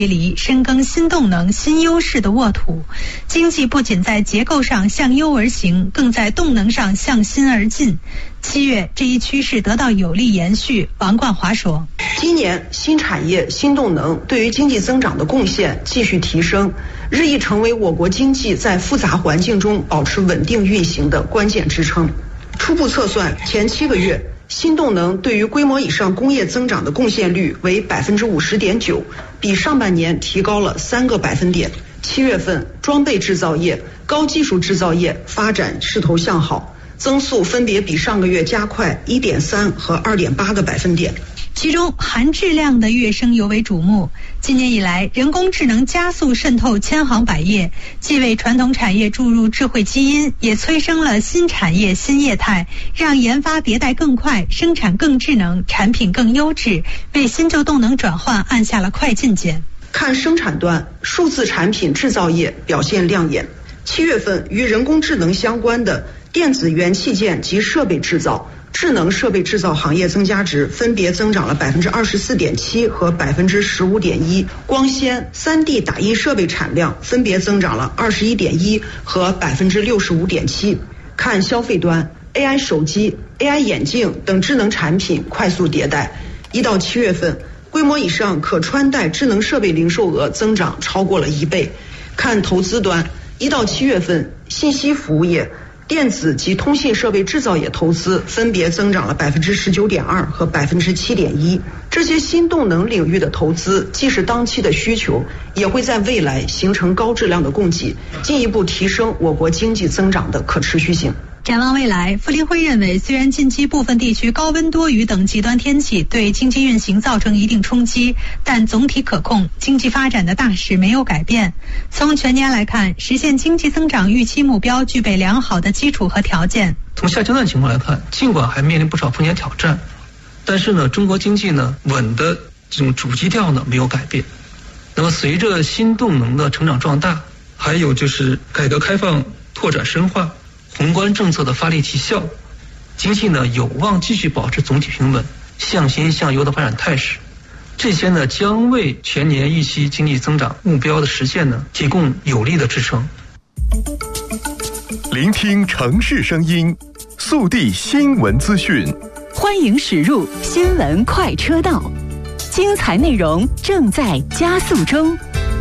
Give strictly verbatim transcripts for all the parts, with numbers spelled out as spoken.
离，深耕新动能、新优势的沃土。经济不仅在结构上向优而行，更在动能上向新而进。七月，这一趋势得到有力延续。王冠华说， 今年新产业、新动能对于经济增长的贡献继续提升，日益成为我国经济在复杂环境中保持稳定运行的关键支撑。初步测算，前七个月新动能对于规模以上工业增长的贡献率为百分之五十点九，比上半年提高了三个百分点。七月份，装备制造业、高技术制造业发展势头向好，增速分别比上个月加快一点三和二点八个百分点。 其中含质量的跃升尤为瞩目。今年以来，人工智能加速渗透千行百业，既为传统产业注入智慧基因，也催生了新产业新业态，让研发迭代更快，生产更智能，产品更优质，为新旧动能转换按下了快进键。 看生产端，数字产品制造业表现亮眼。七月份与人工智能相关的电子元器件及设备制造、智能设备制造行业增加值分别增长了百分之二十四点七和百分之十五点一，光纤、三 D 打印设备产量分别增长了二十一点一和百分之六十五点七。看消费端 ，A I 手机、A I 眼镜等智能产品快速迭代。一到七月份，规模以上可穿戴智能设备零售额增长超过了一倍。看投资端，一到七月份，信息服务业、电子及通信设备制造业投资分别增长了百分之十九点二和百分之七点一。这些新动能领域的投资，既是当期的需求，也会在未来形成高质量的供给，进一步提升我国经济增长的可持续性。 展望未来，傅林辉认为，虽然近期部分地区高温多雨等极端天气对经济运行造成一定冲击，但总体可控，经济发展的大势没有改变。从全年来看，实现经济增长预期目标具备良好的基础和条件。 从下阶段情况来看，尽管还面临不少风险挑战，但是呢，中国经济呢稳的这种主基调呢没有改变。那么随着新动能的成长壮大，还有就是改革开放拓展深化，宏观政策的发力提效，经济呢有望继续保持总体平稳、向新向优的发展态势。这些呢将为全年预期经济增长目标的实现呢提供有力的支撑。 聆听城市声音，速递新闻资讯， 欢迎驶入新闻快车道，精彩内容正在加速中。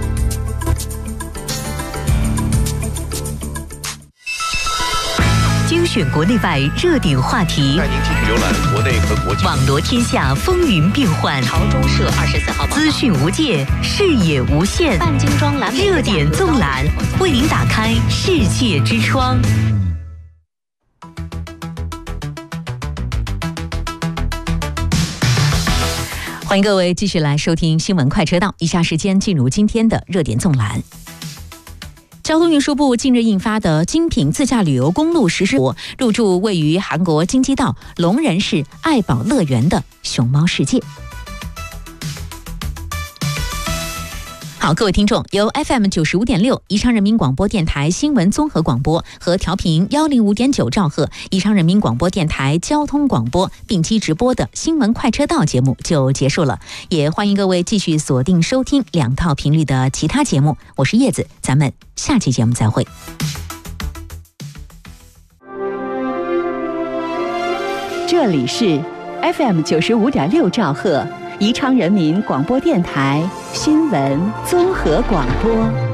精选国内外热点话题， 带您继续浏览国内和国际， 网罗天下风云变幻。 朝中社二十四号报道， 资讯无界，视野无限。 半精装蓝莓热点纵览，为您打开世界之窗。欢迎各位继续来收听新闻快车道，以下时间进入今天的热点纵览。交通运输部近日印发的精品自驾旅游公路实施入驻位于韩国京畿道龙仁市爱宝乐园的熊猫世界。好，各位听众，由 F M 九十五点六宜昌人民广播电台新闻综合广播和调频幺零五点九兆赫宜昌人民广播电台交通广播并机直播的新闻快车道节目就结束了，也欢迎各位继续锁定收听两套频率的其他节目。我是叶子，咱们下期节目再会。 这里是 F M 九十五点六兆赫宜昌人民广播电台新闻综合广播。